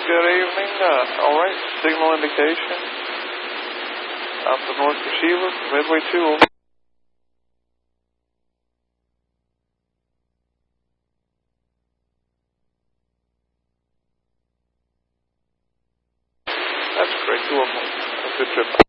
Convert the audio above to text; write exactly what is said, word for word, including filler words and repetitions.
Good evening. Uh, all right, signal indication. Alpha North Receiver, Midway two. Over. That's great. Two of them. Have a good trip.